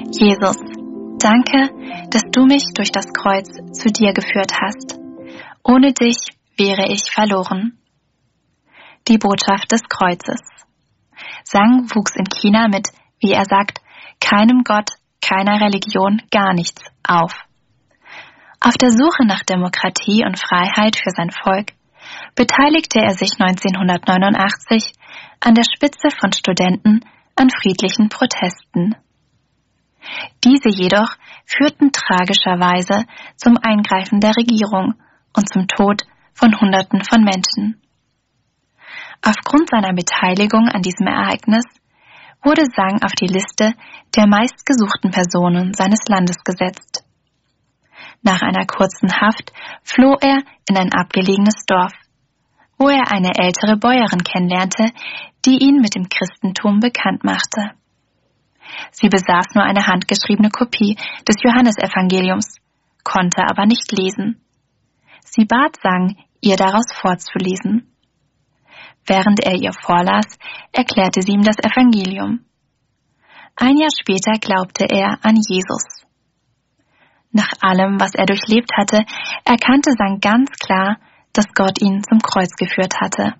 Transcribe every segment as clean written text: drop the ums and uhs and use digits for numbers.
Jesus, danke, dass du mich durch das Kreuz zu dir geführt hast. Ohne dich wäre ich verloren. Die Botschaft des Kreuzes. Sang wuchs in China mit, wie er sagt, keinem Gott, keiner Religion, gar nichts auf. Auf der Suche nach Demokratie und Freiheit für sein Volk beteiligte er sich 1989 an der Spitze von Studenten an friedlichen Protesten. Diese jedoch führten tragischerweise zum Eingreifen der Regierung und zum Tod von Hunderten von Menschen. Aufgrund seiner Beteiligung an diesem Ereignis wurde Sang auf die Liste der meistgesuchten Personen seines Landes gesetzt. Nach einer kurzen Haft floh er in ein abgelegenes Dorf, wo er eine ältere Bäuerin kennenlernte, die ihn mit dem Christentum bekannt machte. Sie besaß nur eine handgeschriebene Kopie des Johannesevangeliums, konnte aber nicht lesen. Sie bat Sang, ihr daraus vorzulesen. Während er ihr vorlas, erklärte sie ihm das Evangelium. Ein Jahr später glaubte er an Jesus. Nach allem, was er durchlebt hatte, erkannte Sang ganz klar, dass Gott ihn zum Kreuz geführt hatte.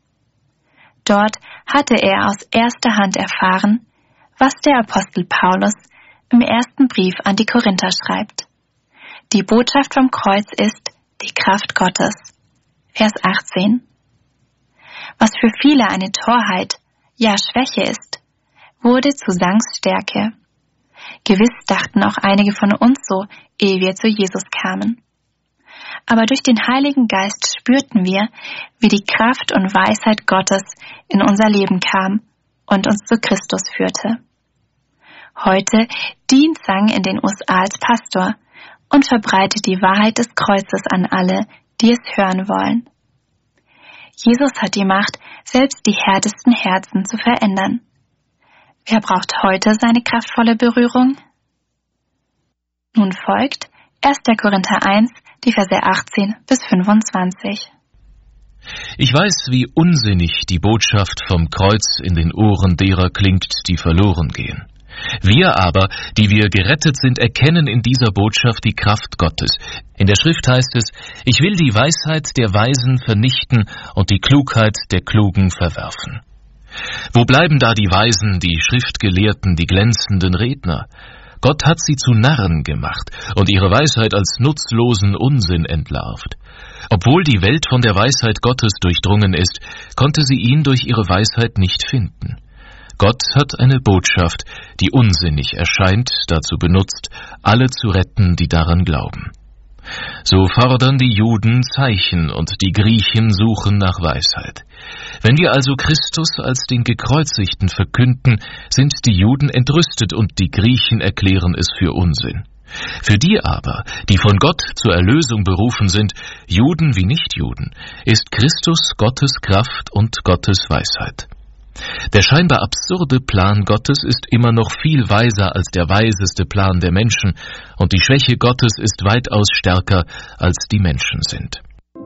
Dort hatte er aus erster Hand erfahren, was der Apostel Paulus im ersten Brief an die Korinther schreibt. Die Botschaft vom Kreuz ist die Kraft Gottes. Vers 18. Was für viele eine Torheit, ja Schwäche ist, wurde zu Sangs Stärke. Gewiss dachten auch einige von uns so, ehe wir zu Jesus kamen. Aber durch den Heiligen Geist spürten wir, wie die Kraft und Weisheit Gottes in unser Leben kam und uns zu Christus führte. Heute dient Sang in den USA als Pastor und verbreitet die Wahrheit des Kreuzes an alle, die es hören wollen. Jesus hat die Macht, selbst die härtesten Herzen zu verändern. Wer braucht heute seine kraftvolle Berührung? Nun folgt 1. Korinther 1, die Verse 18 bis 25. Ich weiß, wie unsinnig die Botschaft vom Kreuz in den Ohren derer klingt, die verloren gehen. Wir aber, die wir gerettet sind, erkennen in dieser Botschaft die Kraft Gottes. In der Schrift heißt es, ich will die Weisheit der Weisen vernichten und die Klugheit der Klugen verwerfen. Wo bleiben da die Weisen, die Schriftgelehrten, die glänzenden Redner? Gott hat sie zu Narren gemacht und ihre Weisheit als nutzlosen Unsinn entlarvt. Obwohl die Welt von der Weisheit Gottes durchdrungen ist, konnte sie ihn durch ihre Weisheit nicht finden. Gott hat eine Botschaft, die unsinnig erscheint, dazu benutzt, alle zu retten, die daran glauben. So fordern die Juden Zeichen und die Griechen suchen nach Weisheit. Wenn wir also Christus als den Gekreuzigten verkünden, sind die Juden entrüstet und die Griechen erklären es für Unsinn. Für die aber, die von Gott zur Erlösung berufen sind, Juden wie Nichtjuden, ist Christus Gottes Kraft und Gottes Weisheit. Der scheinbar absurde Plan Gottes ist immer noch viel weiser als der weiseste Plan der Menschen, und die Schwäche Gottes ist weitaus stärker, als die Menschen sind.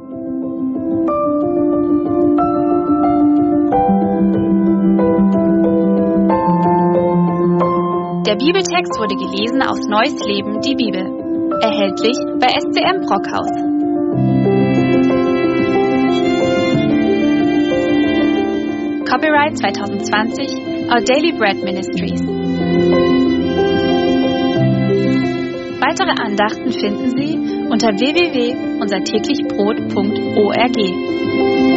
Der Bibeltext wurde gelesen aus Neues Leben, die Bibel. Erhältlich bei SCM Brockhaus. Copyright 2020, Our Daily Bread Ministries. Weitere Andachten finden Sie unter www.unsertäglichbrot.org.